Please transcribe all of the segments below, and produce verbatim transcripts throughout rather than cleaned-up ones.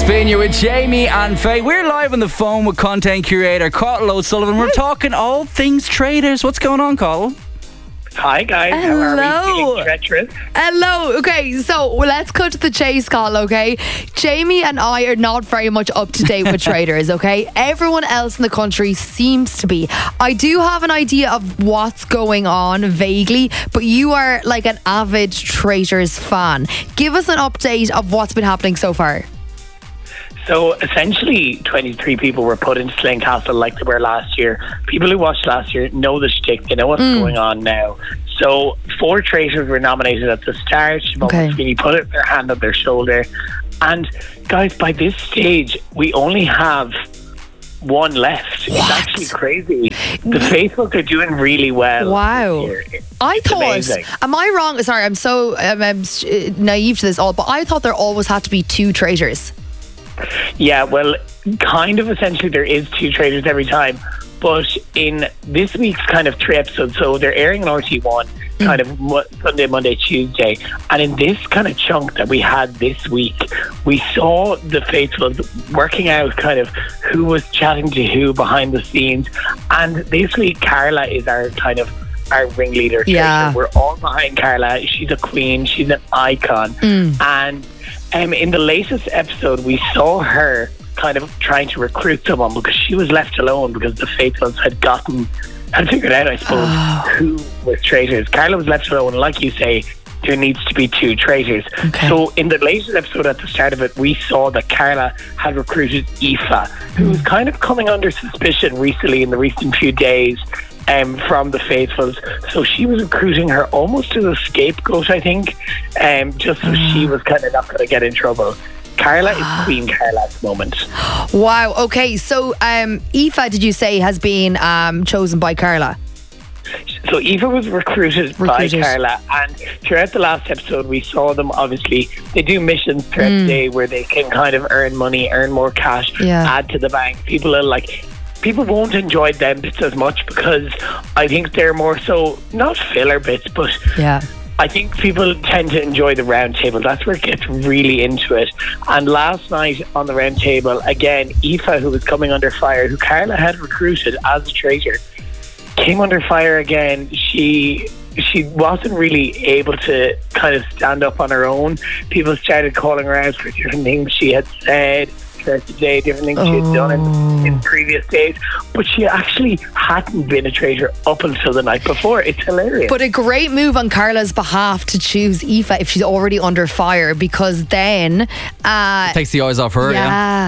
Spin with Jamie and Faye. We're live on the phone with content curator Carl O'Sullivan. We're talking all things traders. What's going on, Carl? Hi guys, Hello. how are we feeling treacherous? Hello. Okay, so let's cut to the chase, Carl, okay? Jamie and I are not very much up to date with traders, okay? Everyone else in the country seems to be. I do have an idea of what's going on vaguely, but you are like an avid traders fan. Give us an update of what's been happening so far. So essentially, twenty-three people were put into Slane Castle like they were last year. People who watched last year know the shtick. They know what's mm. going on now. So four traders were nominated at the start. Okay. Sweeney put it, their hand on their shoulder. And guys, by this stage, we only have one left. What? It's actually crazy. The faithful are doing really well. Wow. I It's thought, amazing. am I wrong? Sorry, I'm so um, I'm naive to this all, but I thought there always had to be two traders. Yeah, well, kind of essentially there is two traders every time. But in this week's kind of three episodes, so they're airing on R T one kind of mo- Sunday, Monday, Tuesday. And in this kind of chunk that we had this week, we saw the faithfuls working out kind of who was chatting to who behind the scenes. And this week, Carla is our kind of our ringleader. Yeah. We're all behind Carla. She's a queen. She's an icon. Mm. And um, in the latest episode, we saw her kind of trying to recruit someone because she was left alone because the faithfuls had gotten had figured out, I suppose, oh. who was traitors. Carla was left alone, and like you say, there needs to be two traitors. Okay. So in the latest episode at the start of it, we saw that Carla had recruited Aoife, who was kind of coming under suspicion recently in the recent few days um, from the faithfuls. So she was recruiting her almost as a scapegoat, I think, um, just so she was kind of not going to get in trouble. Carla is Queen Carla at the moment. Wow. Okay. So, um, Aoife, did you say, has been um, chosen by Carla? So Aoife was recruited, Recruited. by Carla, and throughout the last episode we saw them, obviously they do missions throughout Mm. the day where they can kind of earn money, earn more cash, Yeah. add to the bank. People are like, people won't enjoy them bits as much because I think they're more so, not filler bits, but Yeah. I think people tend to enjoy the round table. That's where it gets really into it. And last night on the round table, again, Aoife, who was coming under fire, who Carla had recruited as a traitor, came under fire again. She she wasn't really able to kind of stand up on her own. People started calling her out for different things she had said throughout the day, different things she had done in, in previous days. But she actually hadn't been a traitor up until the night before. It's hilarious. But a great move on Carla's behalf to choose Aoife if she's already under fire, because then uh, Takes the eyes off her, yeah. yeah.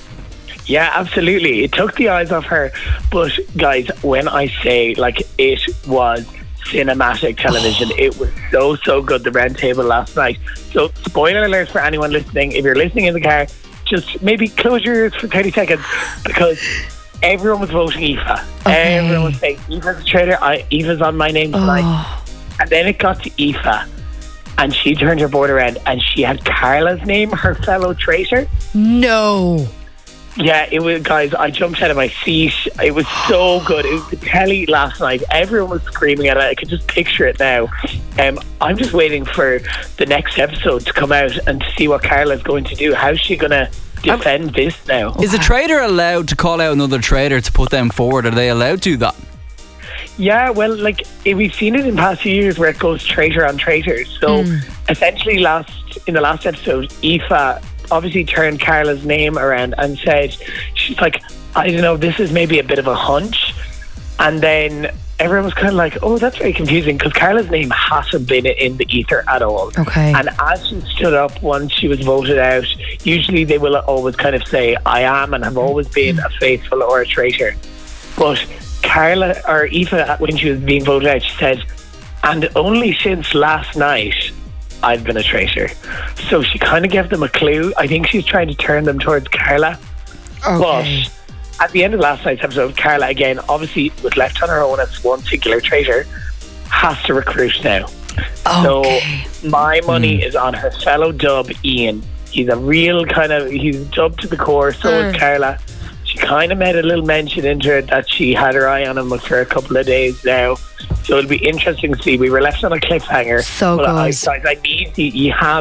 Yeah, absolutely. It took the eyes off her. But guys, when I say like it was cinematic television, it was so, so good, the round table last night. So spoiler alert for anyone listening, if you're listening in the car, just maybe close your ears for thirty seconds, because everyone was voting Aoife. Okay. Everyone was saying Aoife's a traitor, I, Aoife's on my name tonight. Oh. And then it got to Aoife, and she turned her board around and she had Carla's name, her fellow traitor. No. Yeah, it was, guys, I jumped out of my seat. It was so good. It was the telly last night. Everyone was screaming at it. I could just picture it now. Um, I'm just waiting for the next episode to come out and to see what Carla's going to do. How's she going to defend this now? Is a trader allowed to call out another trader to put them forward? Are they allowed to do that? Yeah, well, like, eh, we've seen it in past few years where it goes traitor on traitor. So essentially last in the last episode, Aoife obviously turned Carla's name around and said, she's like, I don't know, this is maybe a bit of a hunch. And then everyone was kind of like, oh, that's very confusing, because Carla's name hasn't been in the ether at all. Okay. And as she stood up once she was voted out, usually they will always kind of say, I am and have always been a faithful or a traitor. But Carla, or Aoife, when she was being voted out, she said, and only since last night I've been a traitor. So she kind of gave them a clue. I think she's trying to turn them towards Carla. Okay. But at the end of last night's episode, Carla, again, obviously was left on her own as one singular traitor, has to recruit now. Okay. So my money is on her fellow dub, Ian. He's a real kind of, he's dub to the core, so Mm. is Carla. She kind of made a little mention into it that she had her eye on him for a couple of days now. So it'll be interesting to see. We were left on a cliffhanger. So but I, good. guys, I need you, you have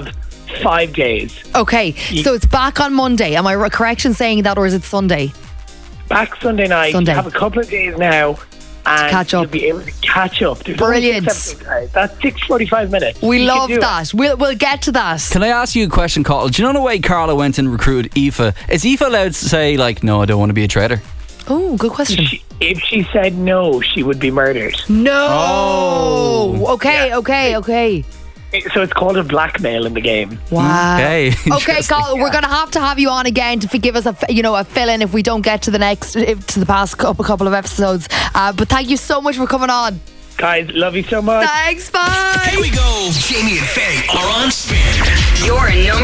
five days. Okay, so it's back on Monday. Am I correct in saying that, or is it Sunday? Back Sunday night. Sunday. You have a couple of days now. And catch up. You'll be able to catch up. There's Brilliant. Six episodes, that's six forty-five minutes. We You love can do that. We'll, we'll get to that. Can I ask you a question, Carl? Do you know the way Carla went and recruited Aoife? Is Aoife allowed to say, like, no, I don't want to be a traitor? Oh, good question. If she, if she said no, she would be murdered. No. Oh. Okay, Yeah. okay, okay. So it's called a blackmail in the game. Wow. Okay, Okay, interesting. Carl, we're going to have to have you on again to give us a, f- you know, a fill in if we don't get to the next, if, to the past couple, couple of episodes. Uh, but thank you so much for coming on. Guys, love you so much. Thanks, bye. Here we go. Jamie and Faye are on spin. Your number